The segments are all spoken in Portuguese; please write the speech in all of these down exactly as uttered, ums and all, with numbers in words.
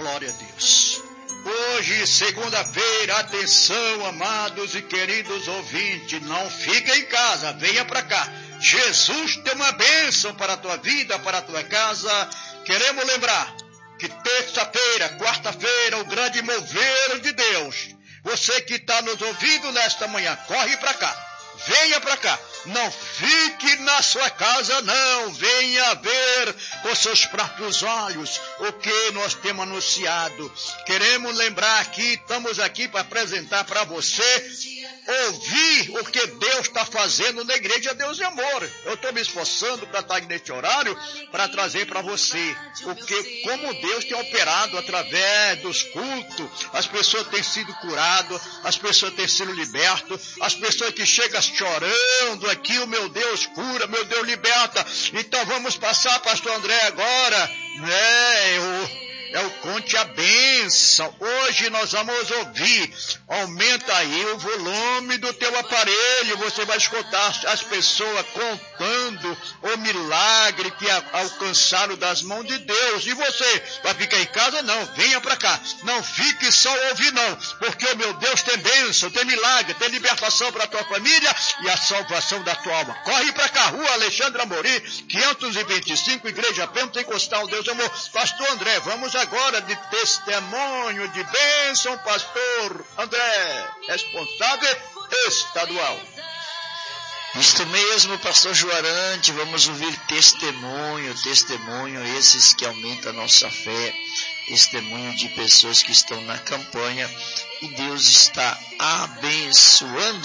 Glória a Deus. Hoje, segunda-feira, atenção, amados e queridos ouvintes, não fica em casa, venha para cá. Jesus tem uma bênção para a tua vida, para a tua casa. Queremos lembrar que terça-feira, quarta-feira, o grande mover de Deus. Você que está nos ouvindo nesta manhã, corre para cá. Venha para cá, não fique na sua casa não, venha ver com seus próprios olhos o que nós temos anunciado. Queremos lembrar aqui, estamos aqui para apresentar para você, ouvir o que Deus está fazendo na igreja Deus e Amor. Eu estou me esforçando para estar neste horário, para trazer para você o que, como Deus tem operado através dos cultos, as pessoas têm sido curadas, as pessoas têm sido libertas, as pessoas que chegam chorando aqui, o meu Deus cura, meu Deus liberta. Então vamos passar, pastor André, agora, né, o... É o Conte a Bênção. Hoje nós vamos ouvir. Aumenta aí o volume do teu aparelho. Você vai escutar as pessoas contando o milagre que alcançaram das mãos de Deus. E você vai ficar em casa? Não, venha para cá. Não fique só ouvir não. Porque o meu Deus tem bênção, tem milagre, tem libertação para a tua família e a salvação da tua alma. Corre para cá, Rua Alexandre Amorim, quinhentos e vinte e cinco, Igreja Pentecostal Deus Amor. Pastor André, vamos agora de testemunho de bênção, pastor André, responsável estadual. Isto mesmo, pastor Juarante, vamos ouvir testemunho, testemunho, esses que aumentam a nossa fé, testemunho de pessoas que estão na campanha e Deus está abençoando.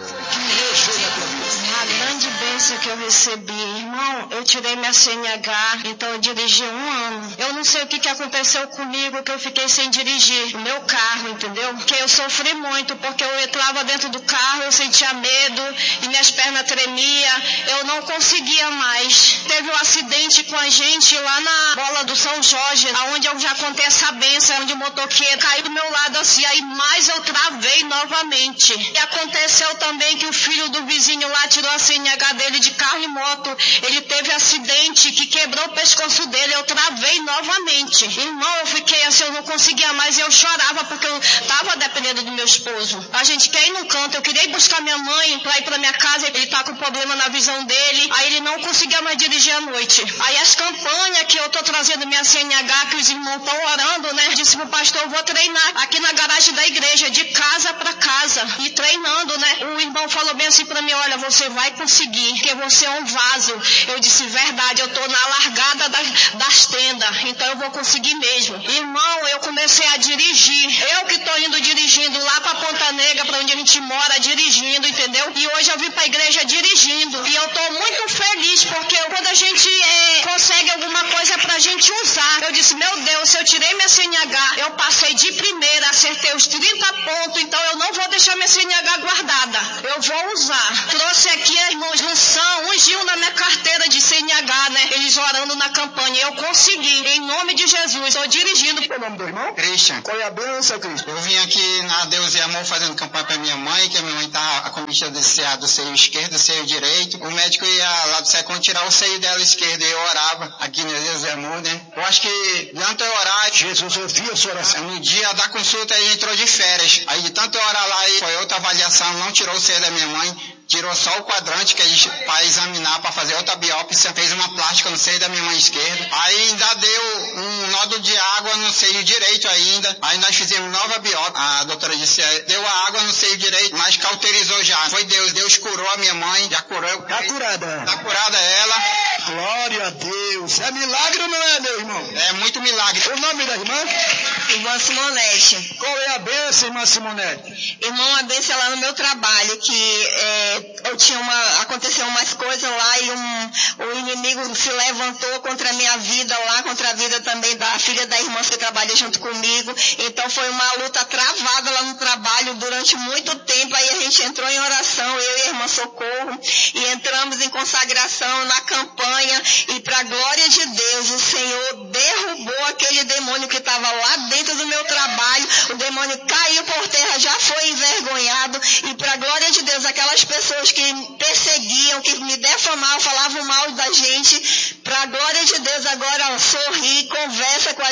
A grande bênção que eu recebi, irmão, eu tirei minha C N H, então eu dirigi um ano. Eu não sei o que, que aconteceu comigo, que eu fiquei sem dirigir o meu carro, entendeu? Porque eu sofri muito, porque eu entrava dentro do carro, eu sentia medo e minhas pernas tremiam, eu não conseguia mais. Teve um acidente com a gente lá na Bola do São Jorge, onde eu já contei essa bênção, onde o motoqueiro caiu do meu lado assim, aí mais eu travei novamente. E aconteceu também que o filho do vizinho lá tirou a C N H dele de carro e moto. Ele teve acidente que quebrou o pescoço dele. Eu travei novamente. Irmão, eu fiquei assim, eu não conseguia mais. Eu chorava porque eu estava dependendo do meu esposo. A gente quer ir no canto. Eu queria ir buscar minha mãe para ir para minha casa. Ele tá com problema na visão dele. Aí ele não conseguia mais dirigir à noite. Aí as campanhas que eu tô trazendo minha C N H, que os irmãos estão orando, né? Disse pro pastor, eu vou treinar aqui na garagem da igreja, de casa para casa. E treinando, né? O irmão falou bem assim para mim, olha, você vai conseguir, porque você é um vaso. Eu disse, verdade, eu tô na largada das, das tendas, então eu vou conseguir mesmo. Irmão, eu comecei a dirigir. Eu que tô indo dirigindo lá pra Ponta Negra, pra onde a gente mora, dirigindo, entendeu? E hoje eu vim pra igreja dirigindo. E eu tô muito feliz, porque quando a gente é, consegue alguma coisa pra gente usar, eu disse, meu Deus, se eu tirei minha C N H, eu passei de primeira, acertei os trinta pontos, então eu não vou deixar minha C N H guardada. Eu vou usar. Trouxe aqui, irmãos, unção, ungiu na minha carteira de C N H, né? Eles orando na campanha. Eu consegui, em nome de Jesus. Estou dirigindo. Qual é o nome do irmão? Christian. Qual é a bênção, Christian? Eu vim aqui na Deus e Amor fazendo campanha para minha mãe, que a minha mãe tá acometida de C A do seio esquerdo, do seio direito. O médico ia lá do Secom tirar o seio dela esquerdo e eu orava aqui na Deus e Amor, né? Eu acho que de tanto eu orar, Jesus ouvia a sua oração. No dia da consulta ele entrou de férias. Aí de tanto eu orar lá, foi outra avaliação, não tirou o seio da minha mãe. Tirou só o quadrante que a gente para examinar, para fazer outra biópsia, fez uma plástica no seio da minha mãe esquerda. Aí ainda deu um nódulo de água no seio direito ainda. Aí nós fizemos nova biópsia. A doutora disse, deu a água no seio direito, mas cauterizou já. Foi Deus, Deus curou a minha mãe, já curou. Tá curada. Tá curada ela. Glória a Deus. É milagre ou não é, meu irmão? É muito milagre. O nome da irmã? Irmã Simonete. Qual é a bênção, irmã Simonete? Irmão, a bênção é lá no meu trabalho, que é, eu tinha uma, aconteceu umas coisas lá e um, o inimigo se levantou contra a minha vida lá, contra a vida também da filha da irmã que trabalha junto comigo. Então foi uma luta travada lá no trabalho durante muito tempo. Aí a gente entrou em oração, eu e a irmã Socorro, e entramos em consagração na campanha. E para a glória de Deus, o Senhor derrubou aquele demônio que estava lá dentro do meu trabalho. O demônio caiu por terra, já foi envergonhado. E para a glória de Deus, aquelas pessoas que perseguiam, que me defamavam, falavam mal da gente, para a glória de Deus agora sorri, conversa com a gente,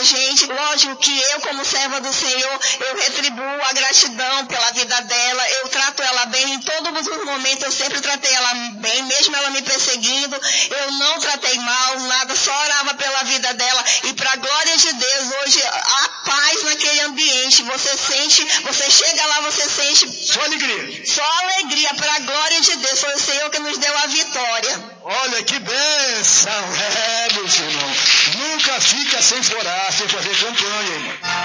hoje, lógico que eu, como serva do Senhor, eu retribuo a gratidão pela vida dela, eu trato ela bem, em todos os momentos eu sempre tratei ela bem, mesmo ela me perseguindo, eu não tratei mal, nada, só orava pela vida dela, e para a glória de Deus, hoje há paz naquele ambiente, você sente, você chega lá, você sente Só alegria. só alegria, para a glória de Deus, foi o Senhor que nos deu a vitória. Olha que bênção. É, meu irmão. Nunca fica sem forar, sem fazer campanha, irmão.